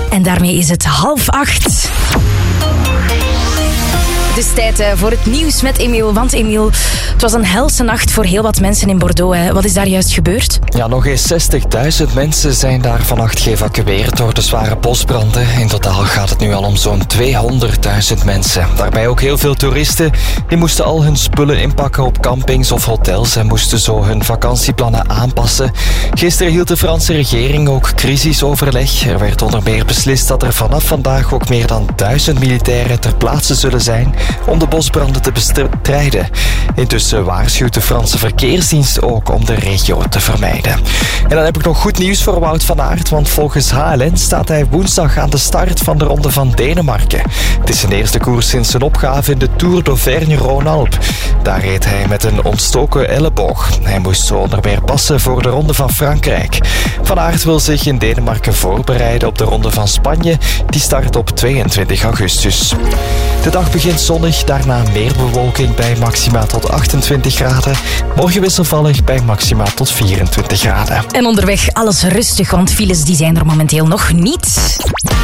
En daarmee is het 7:30. Het is tijd voor het nieuws met Emiel. Want Emiel, het was een helse nacht voor heel wat mensen in Bordeaux. Hè. Wat is daar juist gebeurd? Ja, nog eens 60.000 mensen zijn daar vannacht geëvacueerd door de zware bosbranden. In totaal gaat het nu al om zo'n 200.000 mensen. Daarbij ook heel veel toeristen. Die moesten al hun spullen inpakken op campings of hotels en moesten zo hun vakantieplannen aanpassen. Gisteren hield de Franse regering ook crisisoverleg. Er werd onder meer beslist dat er vanaf vandaag ook meer dan 1000 militairen ter plaatse zullen zijn om de bosbranden te bestrijden. Intussen waarschuwt de Franse verkeersdienst ook om de regio te vermijden. En dan heb ik nog goed nieuws voor Wout van Aert, want volgens HLN staat hij woensdag aan de start van de Ronde van Denemarken. Het is zijn eerste koers sinds zijn opgave in de Tour d'Auvergne-Rhône-Alpes. Daar reed hij met een ontstoken elleboog. Hij moest zo onder meer passen voor de Ronde van Frankrijk. Van Aert wil zich in Denemarken voorbereiden op de Ronde van Spanje. Die start op 22 augustus. De dag begint zonnig, daarna meer bewolking bij maxima tot 28 graden. Morgen wisselvallig bij maxima tot 24 graden. En onderweg alles rustig, want files die zijn er momenteel nog niet.